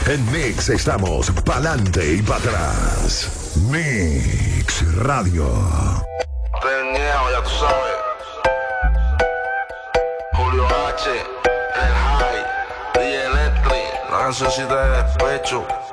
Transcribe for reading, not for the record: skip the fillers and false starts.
En Mix estamos pa'lante y para atrás. Mix Radio. Teñejo, ya tú sabes. Julio H, El High, DJ Electric, la cancioncita de despecho.